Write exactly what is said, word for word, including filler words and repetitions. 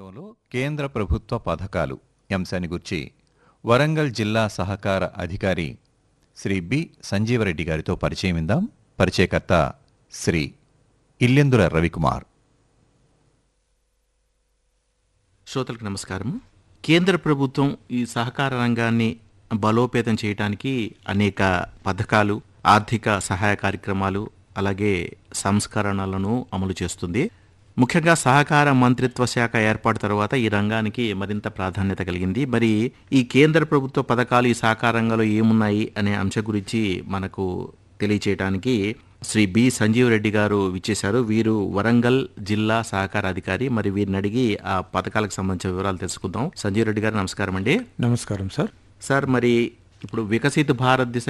రంగంలో కేంద్ర ప్రభుత్వ పథకాలు అంశాన్ని గురించి వరంగల్ జిల్లా సహకార అధికారి శ్రీ బి సంజీవరెడ్డి గారితో పరిచయం ఇందాం. పరిచయకర్త శ్రీ ఇల్లెందుల రవికుమార్. శ్రోతలకు నమస్కారం. కేంద్ర ప్రభుత్వం ఈ సహకార రంగాన్ని బలోపేతం చేయడానికి అనేక పథకాలు, ఆర్థిక సహాయ కార్యక్రమాలు, అలాగే సంస్కరణలను అమలు చేస్తుంది. ముఖ్యంగా సహకార మంత్రిత్వ శాఖ ఏర్పాటు తర్వాత ఈ రంగానికి మరింత ప్రాధాన్యత కలిగింది. మరి ఈ కేంద్ర ప్రభుత్వ పథకాలు ఈ సహకార రంగంలో ఏమున్నాయి అనే అంశం గురించి మనకు తెలియచేయడానికి శ్రీ బి సంజీవరెడ్డి గారు విచ్చేశారు. వీరు వరంగల్ జిల్లా సహకార అధికారి. మరి వీరిని అడిగి ఆ పథకాలకు సంబంధించిన వివరాలు తెలుసుకుందాం. సంజీవరెడ్డి గారు నమస్కారం అండి. నమస్కారం సార్. సార్, మరి ఇప్పుడు వికసిత భారత్ దిశ